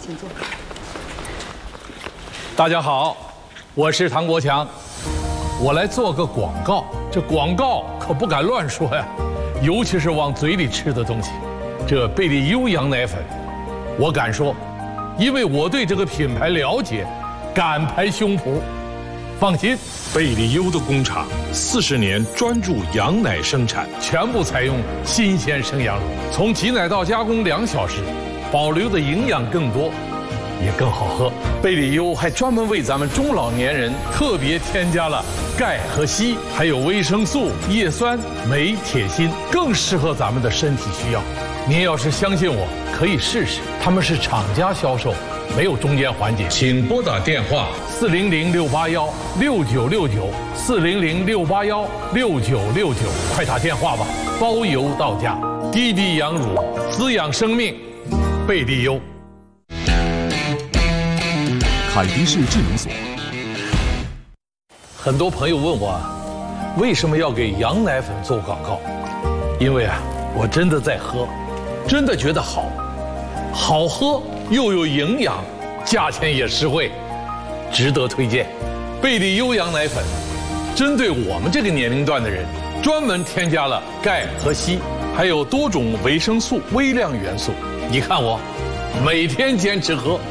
请坐。 大家好，我是唐国强，我来做个广告。这广告可不敢乱说呀，尤其是往嘴里吃的东西。这贝利优羊奶粉，我敢说，因为我对这个品牌了解，敢拍胸脯。放心， 贝利优的工厂40年专注羊奶生产， 全部采用新鲜生羊乳，从挤奶到加工2小时，保留的营养更多，也更好喝。贝利优还专门为咱们中老年人特别添加了钙和硒，还有维生素、叶酸、镁、铁、锌，更适合咱们的身体需要。您要是相信我，可以试试。他们是厂家销售，没有中间环节。请拨打电话400-681-6969，400-681-6969，快打电话吧，包邮到家。滴滴羊乳，滋养生命，贝利优。 凯迪士智能锁。 很多朋友问我，为什么要给羊奶粉做广告？因为我真的在喝，真的觉得好喝又有营养，价钱也实惠，值得推荐。贝利优羊奶粉针对我们这个年龄段的人，专门添加了钙和硒，还有多种维生素、微量元素。你看我每天坚持喝。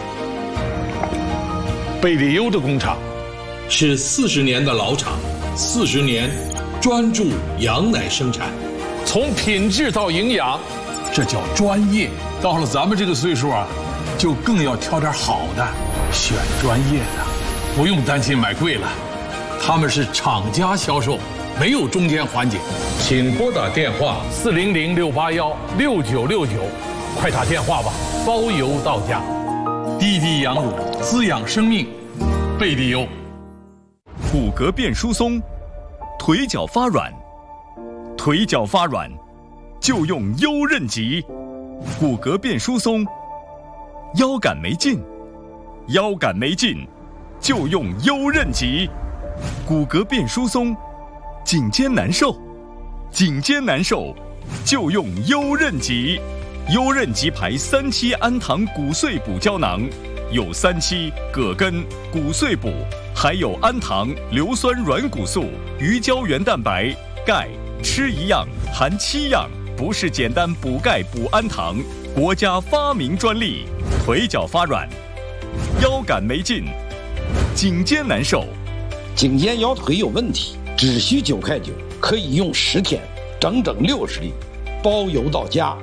贝利优的工厂是40年的老厂，40年专注羊奶生产，从品质到营养，这叫专业。到了咱们这个岁数就更要挑点好的，选专业的，不用担心买贵了。他们是厂家销售，没有中间环节。请拨打电话400-681-6969，快打电话吧，包邮到家。滴滴羊乳，滋养生命，贝利优。 骨骼变疏松，腿脚发软，腿脚发软就用优韧极。骨骼变疏松，腰杆没劲，腰杆没劲就用优韧极。骨骼变疏松，颈肩难受，颈肩难受就用优韧极。优韧极牌3期氨糖骨碎补胶囊，有3期葛根、骨碎补，还有氨糖、硫酸软骨素、鱼胶原蛋白、钙，吃一样含7样，不是简单补钙补氨糖，国家发明专利。腿脚发软，腰杆没劲，颈肩难受， 颈肩腰腿有问题，只需9块9，可以用10天，整整60粒，包邮到家。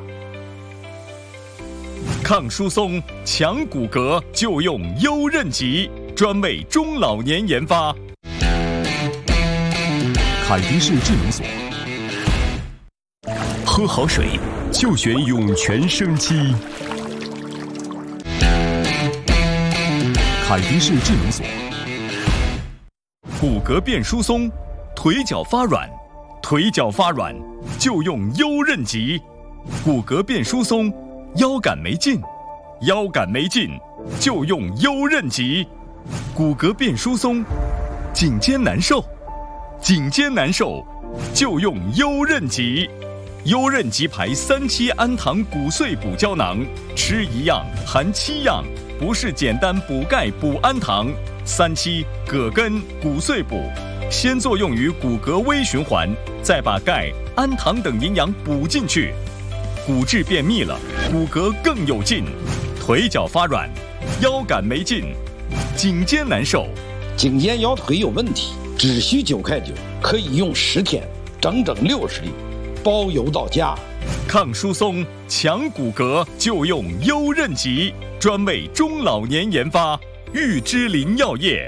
抗疏松、强骨骼就用优韧极，专为中老年研发。凯迪士智能锁。喝好水就选涌泉生漆。凯迪士智能锁。骨骼变疏松，腿脚发软，腿脚发软就用优韧极。骨骼变疏松，腰杆没劲，腰杆没劲就用优韧极。骨骼变疏松，颈肩难受，颈肩难受就用优韧极。优韧极牌3期氨糖骨碎补胶囊，吃一样含7样，不是简单补钙补氨糖。3期葛根骨碎补，先作用于骨骼微循环，再把钙、氨糖等营养补进去。骨质变密了，骨骼更有劲，腿脚发软，腰杆没劲，颈肩难受， 颈肩腰腿有问题，只需9块9，可以用10天，整整60粒，包邮到家。 抗疏松、强骨骼就用优韧极，专为中老年研发。玉芝林药业。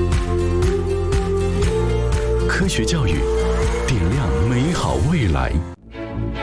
科学教育，点亮美好未来。